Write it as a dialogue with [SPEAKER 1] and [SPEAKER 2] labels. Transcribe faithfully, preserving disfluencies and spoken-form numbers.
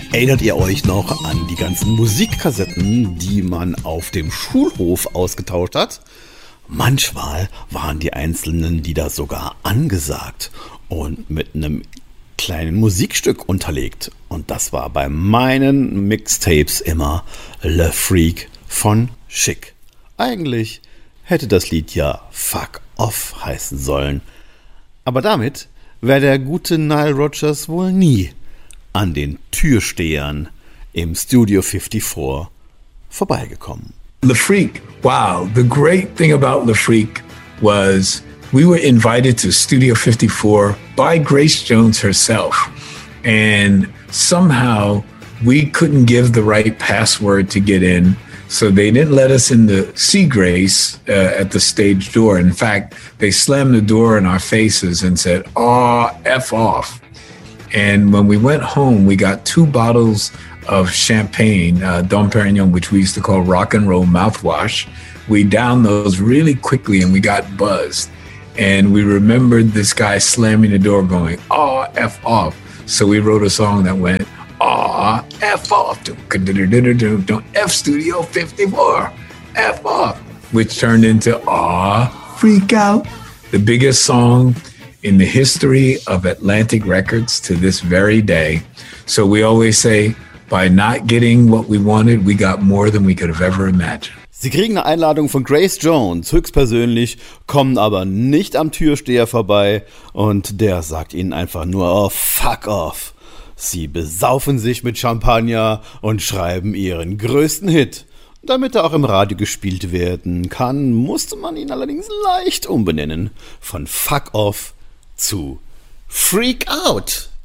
[SPEAKER 1] Erinnert ihr euch noch an die ganzen Musikkassetten, die man auf dem Schulhof ausgetauscht hat? Manchmal waren die einzelnen Lieder sogar angesagt und mit einem kleinen Musikstück unterlegt. Und das war bei meinen Mixtapes immer Le Freak von Chic. Eigentlich hätte das Lied ja Fuck Off heißen sollen. Aber damit wäre der gute Nile Rodgers wohl nie an den Türstehern im Studio fifty-four vorbeigekommen.
[SPEAKER 2] Le Freak, wow, the great thing about Le Freak was we were invited to Studio fifty-four by Grace Jones herself. And somehow we couldn't give the right password to get in. So they didn't let us in to see Grace uh, at the stage door. In fact, they slammed the door in our faces and said, "Aw, F off." And when we went home, we got two bottles of champagne, uh, Dom Perignon, which we used to call rock and roll mouthwash. We downed those really quickly and we got buzzed. And we remembered this guy slamming the door going, "Aw, F off." So we wrote a song that went, "Aw, F off, don't F Studio fifty-four, F off," which turned into Aw, Freak Out, the biggest song in the history of Atlantic Records to this very day. So we always say, by not getting what we wanted, we got more than we could have ever imagined.
[SPEAKER 1] Sie kriegen eine Einladung von Grace Jones, höchstpersönlich, kommen aber nicht am Türsteher vorbei und der sagt ihnen einfach nur, oh, fuck off. Sie besaufen sich mit Champagner und schreiben ihren größten Hit. Damit er auch im Radio gespielt werden kann, musste man ihn allerdings leicht umbenennen. Von Fuck Off zu Freak Out.